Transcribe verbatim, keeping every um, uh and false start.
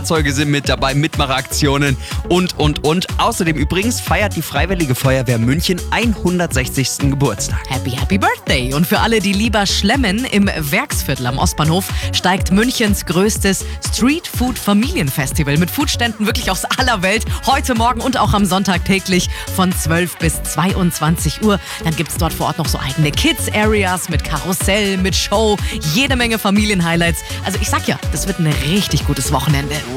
Fahrzeuge sind mit dabei, Mitmacheraktionen und, und, und. Außerdem übrigens feiert die Freiwillige Feuerwehr München hundertsechzigsten Geburtstag. Happy, happy Birthday! Und für alle, die lieber schlemmen, im Werksviertel am Ostbahnhof steigt Münchens größtes Street-Food-Familienfestival mit Foodständen wirklich aus aller Welt. Heute Morgen und auch am Sonntag täglich von zwölf bis zweiundzwanzig Uhr. Dann gibt es dort vor Ort noch so eigene Kids-Areas mit Karussell, mit Show, jede Menge Familienhighlights. Also ich sag ja, das wird ein richtig gutes Wochenende.